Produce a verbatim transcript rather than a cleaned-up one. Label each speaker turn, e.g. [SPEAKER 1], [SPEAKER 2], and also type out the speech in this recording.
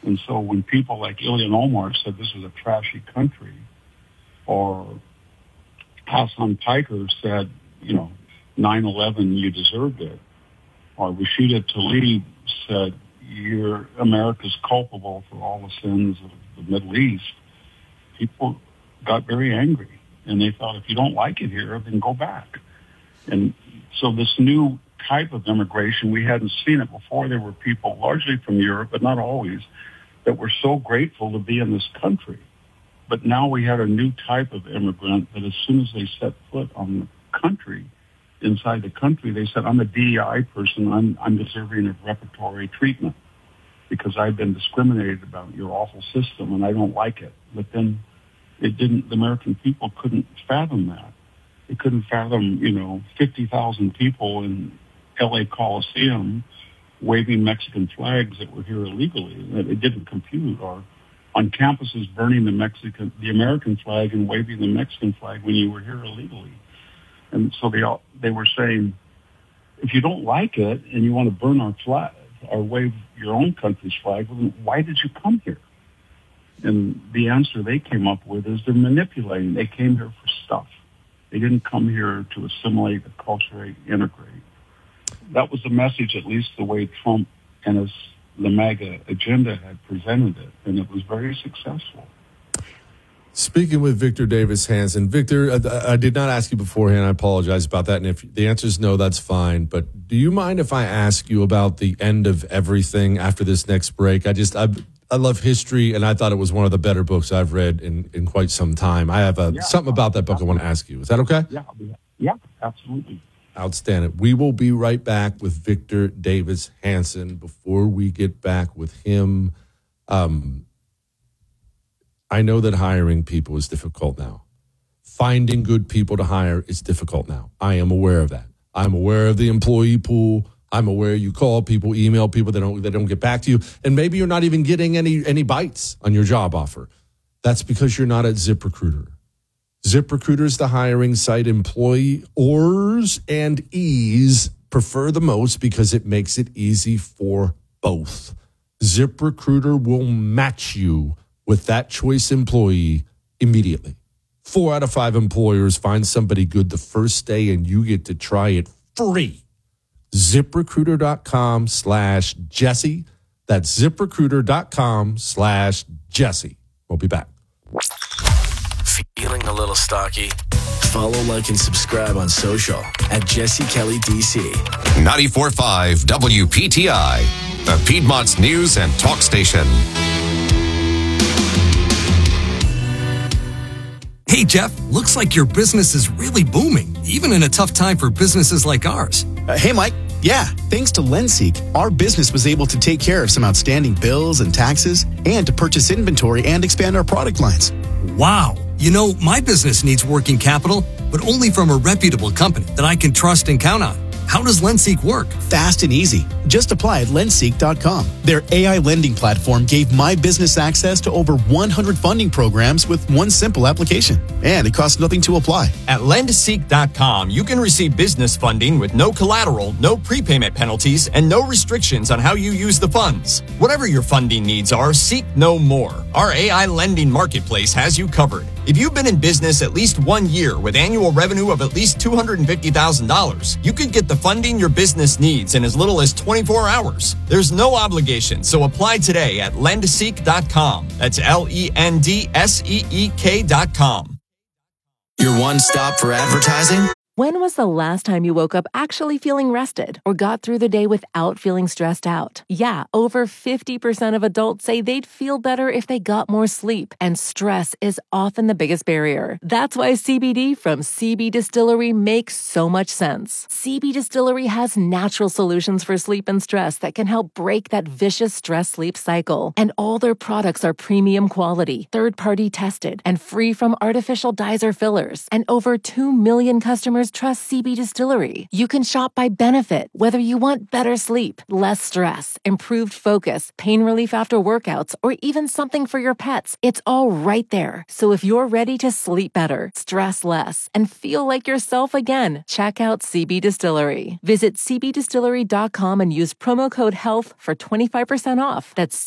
[SPEAKER 1] And so when people like Ilhan Omar said this was a trashy country, or Hassan Piker said, you know, nine eleven, you deserved it, or Rashida Tlaib said, you're America's culpable for all the sins of the Middle East, people got very angry. And they thought, if you don't like it here, then go back. And so this new type of immigration, we hadn't seen it before. There were people, largely from Europe, but not always, that were so grateful to be in this country. But now we had a new type of immigrant that as soon as they set foot on the country, inside the country, they said, I'm a D E I person. I'm, I'm deserving of reparatory treatment because I've been discriminated about your awful system and I don't like it. But then it didn't, the American people couldn't fathom that. They couldn't fathom, you know, fifty thousand people in L A Coliseum waving Mexican flags that were here illegally. It didn't compute. Or on campuses burning the Mexican, the American flag and waving the Mexican flag when you were here illegally. And so they all, they were saying, if you don't like it and you want to burn our flag or wave your own country's flag, well, then why did you come here? And the answer they came up with is they're manipulating. They came here for stuff. They didn't come here to assimilate, acculturate, integrate. That was the message, at least the way Trump and his the MAGA agenda had presented it, and it was very successful.
[SPEAKER 2] Speaking with Victor Davis Hanson. Victor, I, I did not ask you beforehand. I apologize about that. And if the answer is no, that's fine. But do you mind if I ask you about the end of everything after this next break? I just, I, I love history, and I thought it was one of the better books I've read in, in quite some time. I have a,
[SPEAKER 1] yeah,
[SPEAKER 2] something about that book I want to ask you. Is that okay?
[SPEAKER 1] Yeah, yeah, absolutely.
[SPEAKER 2] Outstanding. We will be right back with Victor Davis Hanson. Before we get back with him, um, I know that hiring people is difficult now. Finding good people to hire is difficult now. I am aware of that. I'm aware of the employee pool. I'm aware you call people, email people, they don't they don't get back to you. And maybe you're not even getting any any bites on your job offer. That's because you're not at ZipRecruiter. ZipRecruiter is the hiring site employers and ease prefer the most because it makes it easy for both. ZipRecruiter will match you with that choice employee immediately. Four out of five employers find somebody good the first day, and you get to try it free. ZipRecruiter.com slash Jesse. That's ZipRecruiter.com slash Jesse. We'll be back.
[SPEAKER 3] Feeling a little stocky? Follow, like, and subscribe on social at Jesse Kelly D C.
[SPEAKER 4] ninety-four point five W P T I, the Piedmont's news and talk station.
[SPEAKER 5] Hey, Jeff, looks like your business is really booming, even in a tough time for businesses like ours.
[SPEAKER 6] Uh, hey, Mike. Yeah, thanks to LendSeek, our business was able to take care of some outstanding bills and taxes and to purchase inventory and expand our product lines.
[SPEAKER 5] Wow. You know, my business needs working capital, but only from a reputable company that I can trust and count on. How does LendSeek work?
[SPEAKER 6] Fast and easy. Just apply at lendseek dot com. Their A I lending platform gave my business access to over one hundred funding programs with one simple application. And it costs nothing to apply.
[SPEAKER 7] At lendseek dot com, you can receive business funding with no collateral, no prepayment penalties, and no restrictions on how you use the funds. Whatever your funding needs are, seek no more. Our A I lending marketplace has you covered. If you've been in business at least one year with annual revenue of at least two hundred fifty thousand dollars, you could get the funding your business needs in as little as twenty-four hours. There's no obligation, so apply today at lendseek dot com. That's L E N D S E E K dot com.
[SPEAKER 3] Your one stop for advertising?
[SPEAKER 8] When was the last time you woke up actually feeling rested or got through the day without feeling stressed out? Yeah, over fifty percent of adults say they'd feel better if they got more sleep, and stress is often the biggest barrier. That's why C B D from C B Distillery makes so much sense. C B Distillery has natural solutions for sleep and stress that can help break that vicious stress-sleep cycle. And all their products are premium quality, third-party tested, and free from artificial dyes or fillers. And over two million customers trust C B Distillery. You can shop by benefit, whether you want better sleep, less stress, improved focus, pain relief after workouts, or even something for your pets. It's all right there. So if you're ready to sleep better, stress less, and feel like yourself again, check out C B Distillery. Visit C B distillery dot com and use promo code HEALTH for twenty-five percent off. That's